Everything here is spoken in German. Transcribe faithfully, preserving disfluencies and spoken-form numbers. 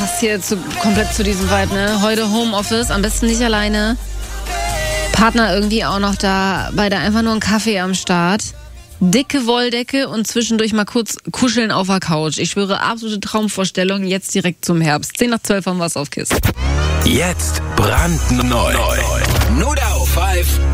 Passt hier zu, komplett zu diesem Vibe, ne? Heute Homeoffice, am besten nicht alleine. Partner irgendwie auch noch da, beide einfach nur einen Kaffee am Start. Dicke Wolldecke und zwischendurch mal kurz kuscheln auf der Couch. Ich schwöre, absolute Traumvorstellung, jetzt direkt zum Herbst. zehn nach zwölf haben wir es auf Kiss. Jetzt brandneu. Nur auf fünf.